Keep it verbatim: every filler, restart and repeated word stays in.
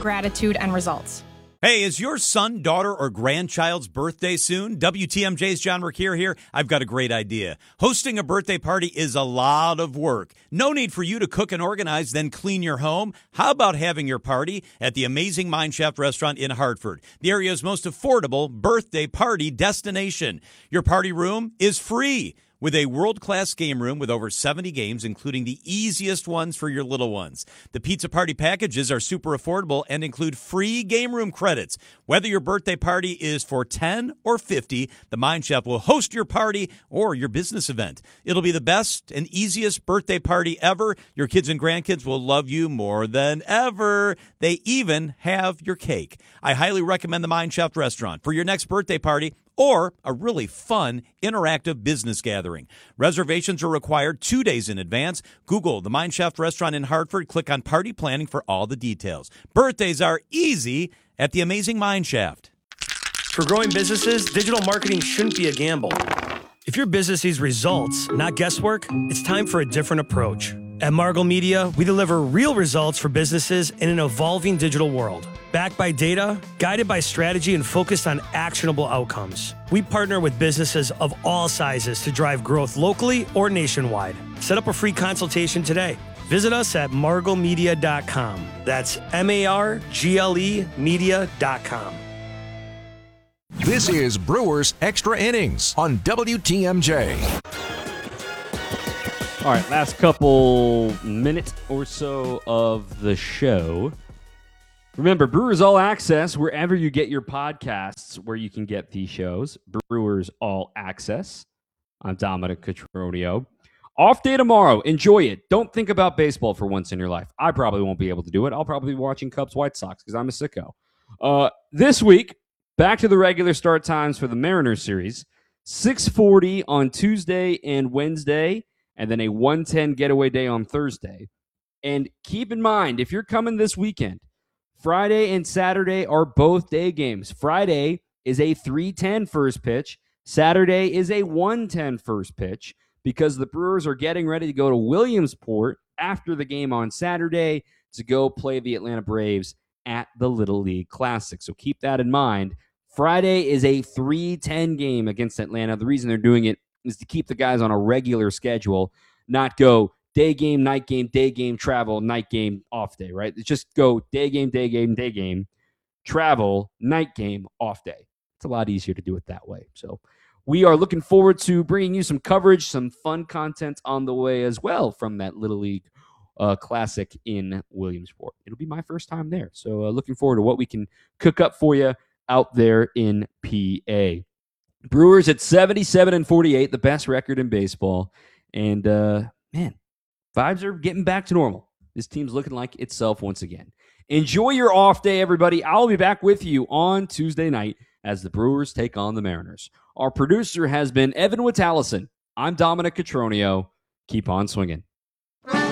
gratitude, and results. Hey, is your son, daughter, or grandchild's birthday soon? W T M J's John Mercure here. I've got a great idea. Hosting a birthday party is a lot of work. No need for you to cook and organize, then clean your home. How about having your party at the amazing Mine Shaft restaurant in Hartford, the area's most affordable birthday party destination? Your party room is free, with a world-class game room with over seventy games, including the easiest ones for your little ones. The pizza party packages are super affordable and include free game room credits. Whether your birthday party is for ten or fifty, the Mine Shaft will host your party or your business event. It'll be the best and easiest birthday party ever. Your kids and grandkids will love you more than ever. They even have your cake. I highly recommend the Mine Shaft restaurant for your next birthday party or a really fun, interactive business gathering. Reservations are required two days in advance. Google the Mine Shaft Restaurant in Hartford. Click on Party Planning for all the details. Birthdays are easy at the amazing Mine Shaft. For growing businesses, digital marketing shouldn't be a gamble. If your business needs results, not guesswork, it's time for a different approach. At Margot Media, we deliver real results for businesses in an evolving digital world. Backed by data, guided by strategy, and focused on actionable outcomes. We partner with businesses of all sizes to drive growth locally or nationwide. Set up a free consultation today. Visit us at margot media dot com. That's M A R G L E media dot com. This is Brewers Extra Innings on W T M J. All right, last couple minutes or so of the show. Remember, Brewers All Access, wherever you get your podcasts, where you can get these shows. Brewers All Access. I'm Dominic Cotroneo. Off day tomorrow. Enjoy it. Don't think about baseball for once in your life. I probably won't be able to do it. I'll probably be watching Cubs White Sox because I'm a sicko. Uh, this week, back to the regular start times for the Mariners series. six forty on Tuesday and Wednesday, and then a one ten getaway day on Thursday. And keep in mind, if you're coming this weekend, Friday and Saturday are both day games. Friday is a three ten first pitch. Saturday is a one ten first pitch because the Brewers are getting ready to go to Williamsport after the game on Saturday to go play the Atlanta Braves at the Little League Classic. So keep that in mind. Friday is a three ten game against Atlanta. The reason they're doing it is to keep the guys on a regular schedule, not go day game, night game, day game, travel, night game, off day, right? It's just go day game, day game, day game, travel, night game, off day. It's a lot easier to do it that way. So we are looking forward to bringing you some coverage, some fun content on the way as well from that Little League uh, Classic in Williamsport. It'll be my first time there. So uh, looking forward to what we can cook up for you out there in P A. Brewers at seventy-seven and forty-eight, the best record in baseball. And, uh, man, vibes are getting back to normal. This team's looking like itself once again. Enjoy your off day, everybody. I'll be back with you on Tuesday night as the Brewers take on the Mariners. Our producer has been Evan Witalison. I'm Dominic Cotroneo. Keep on swinging.